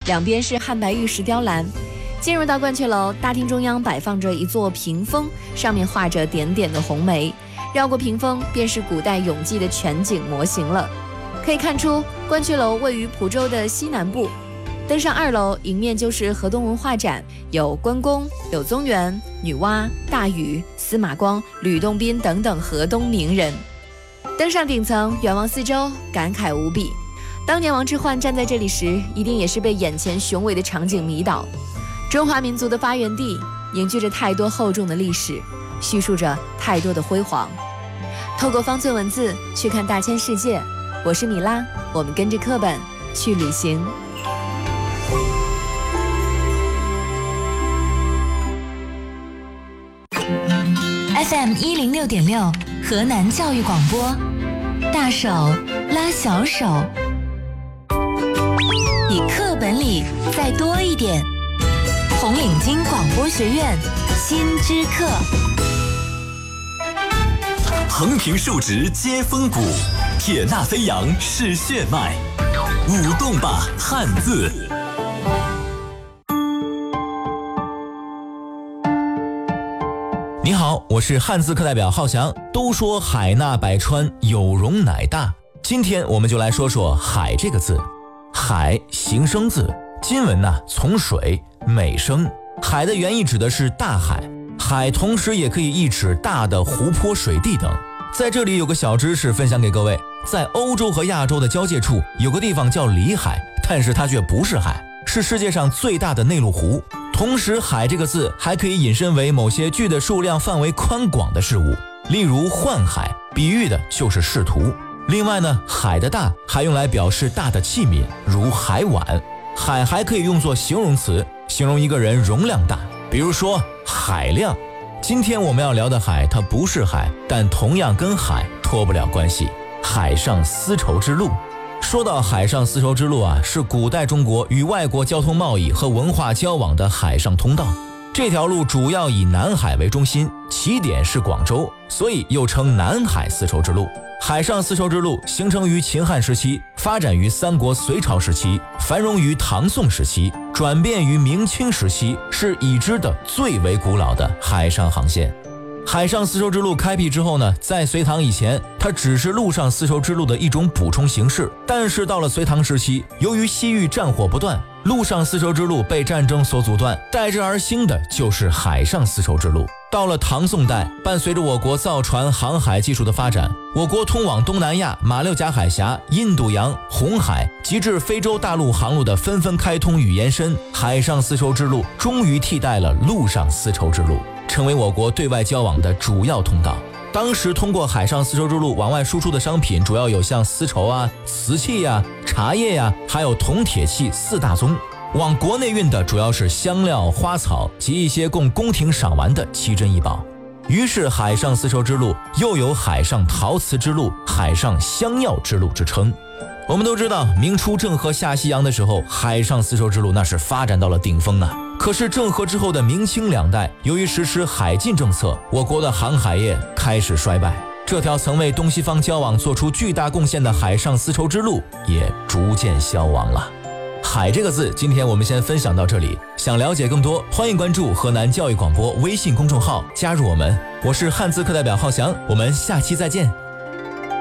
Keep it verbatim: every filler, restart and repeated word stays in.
两边是汉白玉石雕栏。进入到鹳雀楼，大厅中央摆放着一座屏风，上面画着点点的红梅，绕过屏风便是古代永济的全景模型了。可以看出，鹳雀楼位于蒲州的西南部。登上二楼，迎面就是河东文化展，有关公、柳宗元、女娲、大禹、司马光、吕洞宾等等河东名人。登上顶层，远望四周，感慨无比。当年王之涣站在这里时，一定也是被眼前雄伟的场景迷倒。中华民族的发源地，凝聚着太多厚重的历史，叙述着太多的辉煌。透过方寸文字去看大千世界，我是米拉，我们跟着课本去旅行。 F M 一零六点六，河南教育广播，大手拉小手，比课本里再多一点。红领巾广播学院新知课。 横平竖直接风骨，铁纳飞扬是血脉，舞动吧汉字。 你好，我是汉字课代表浩翔。都说海纳百川，有容乃大。今天我们就来说说海这个字。海形声字，今文呢、啊、从水美声。海的原意指的是大海，海同时也可以意指大的湖泊、水地等。在这里有个小知识分享给各位，在欧洲和亚洲的交界处有个地方叫里海，但是它却不是海，是世界上最大的内陆湖。同时海这个字还可以引申为某些聚的数量范围宽广的事物，例如宦海，比喻的就是仕途。另外呢，海的大还用来表示大的器皿，如海碗。海还可以用作形容词，形容一个人容量大，比如说海量。今天我们要聊的海，它不是海，但同样跟海脱不了关系。海上丝绸之路。说到海上丝绸之路啊，是古代中国与外国交通贸易和文化交往的海上通道。这条路主要以南海为中心，起点是广州，所以又称南海丝绸之路。海上丝绸之路形成于秦汉时期，发展于三国隋朝时期，繁荣于唐宋时期，转变于明清时期，是已知的最为古老的海上航线。海上丝绸之路开辟之后呢，在隋唐以前，它只是陆上丝绸之路的一种补充形式。但是到了隋唐时期，由于西域战火不断，陆上丝绸之路被战争所阻断，代之而兴的就是海上丝绸之路。到了唐宋代，伴随着我国造船航海技术的发展，我国通往东南亚、马六甲海峡、印度洋、红海及至非洲大陆航路的纷纷开通与延伸，海上丝绸之路终于替代了陆上丝绸之路，成为我国对外交往的主要通道。当时通过海上丝绸之路往外输出的商品主要有像丝绸啊、瓷器呀、茶叶呀，还有铜铁器四大宗。往国内运的主要是香料、花草及一些供宫廷赏玩的奇珍异宝。于是海上丝绸之路又有海上陶瓷之路、海上香药之路之称。我们都知道，明初郑和下西洋的时候，海上丝绸之路那是发展到了顶峰啊。可是郑和之后的明清两代，由于实施海禁政策，我国的航海业开始衰败，这条曾为东西方交往做出巨大贡献的海上丝绸之路也逐渐消亡了。海这个字，今天我们先分享到这里。想了解更多，欢迎关注河南教育广播微信公众号，加入我们。我是汉字课代表浩翔，我们下期再见。